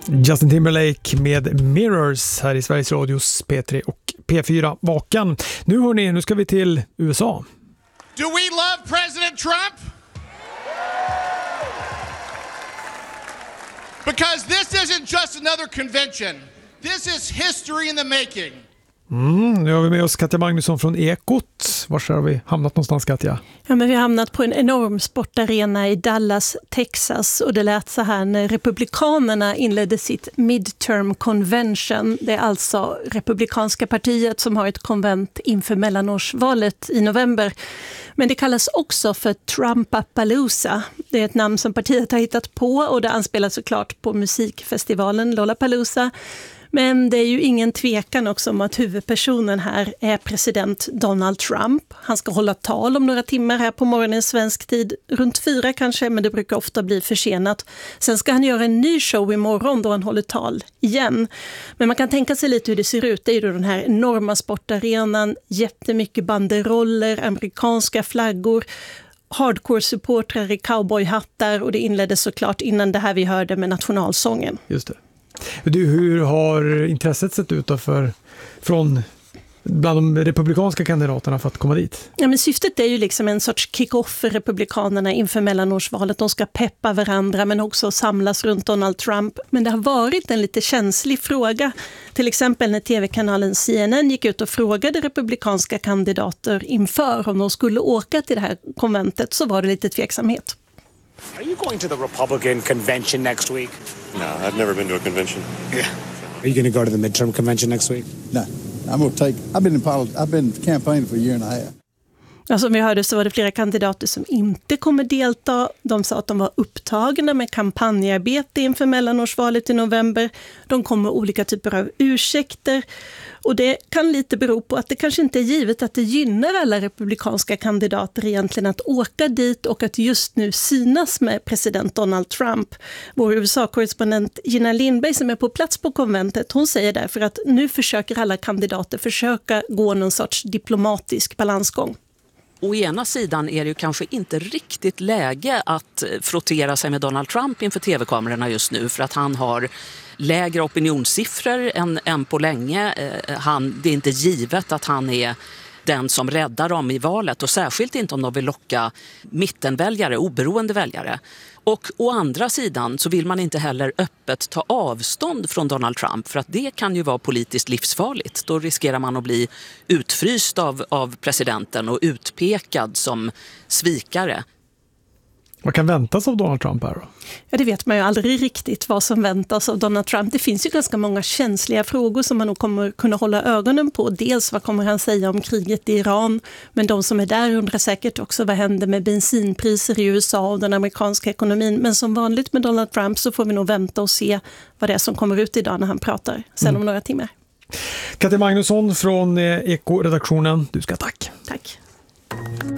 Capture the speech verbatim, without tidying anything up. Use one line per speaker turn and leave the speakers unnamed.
Justin Timberlake med Mirrors här i Sveriges Radios P tre och P fyra Vakan. Nu hörni, nu ska vi till U S A.
Do we love President Trump? Because this isn't just another convention. This is history in the making.
Mm, nu har vi med oss Katja Magnusson från Ekot. Var har vi hamnat någonstans, Katja?
Ja, men vi har hamnat på en enorm sportarena i Dallas, Texas, och det lät så här när republikanerna inledde sitt midterm convention. Det är alltså republikanska partiet som har ett konvent inför mellanårsvalet i november. Men det kallas också för Trumpapalooza. Det är ett namn som partiet har hittat på och det anspelar såklart på musikfestivalen Lollapalooza. Men det är ju ingen tvekan också om att huvudpersonen här är president Donald Trump. Han ska hålla tal om några timmar här på morgonen svensk tid, runt fyra kanske, men det brukar ofta bli försenat. Sen ska han göra en ny show imorgon då han håller tal igen. Men man kan tänka sig lite hur det ser ut. Det är ju den här enorma sportarenan, jättemycket banderoller, amerikanska flaggor, hardcore-supportrar i cowboyhattar, och det inleddes såklart innan det här vi hörde med nationalsången.
Just det. Du, hur har intresset sett ut då för, från bland de republikanska kandidaterna för att komma dit?
Ja, men syftet är ju liksom en sorts kick-off för republikanerna inför mellanårsvalet. De ska peppa varandra men också samlas runt Donald Trump. Men det har varit en lite känslig fråga. Till exempel när tv-kanalen C N N gick ut och frågade republikanska kandidater inför om de skulle åka till det här konventet, så var det lite tveksamhet.
Are you going to the Republican convention next week?
No, I've never been to a convention.
Yeah. Are you going to go to the midterm convention next week?
No, I'm going to take. I've been in politics. I've been campaigning for a year and a half.
Ja, som vi hörde så var det flera kandidater som inte kommer delta. De sa att de var upptagna med kampanjarbete inför mellanårsvalet i november. De kom med olika typer av ursäkter. Och det kan lite bero på att det kanske inte är givet att det gynnar alla republikanska kandidater egentligen att åka dit och att just nu synas med president Donald Trump. Vår U S A-korrespondent Gina Lindberg som är på plats på konventet, hon säger därför att nu försöker alla kandidater försöka gå någon sorts diplomatisk balansgång.
Å ena sidan är det ju kanske inte riktigt läge att frottera sig med Donald Trump inför tv-kamerorna just nu, för att han har lägre opinionssiffror än, än på länge. Han, det är inte givet att han är den som räddar dem i valet, och särskilt inte om de vill locka mittenväljare, oberoende väljare. Och å andra sidan så vill man inte heller öppet ta avstånd från Donald Trump, för att det kan ju vara politiskt livsfarligt. Då riskerar man att bli utfryst av, av presidenten och utpekad som svikare.
Vad kan väntas av Donald Trump här då?
Ja, det vet man ju aldrig riktigt vad som väntas av Donald Trump. Det finns ju ganska många känsliga frågor som man nog kommer kunna hålla ögonen på. Dels vad kommer han säga om kriget i Iran, men de som är där undrar säkert också vad händer med bensinpriser i U S A och den amerikanska ekonomin. Men som vanligt med Donald Trump så får vi nog vänta och se vad det är som kommer ut idag när han pratar sen mm. om några timmar.
Katja Magnusson från Eko-redaktionen, du ska tack.
Tack.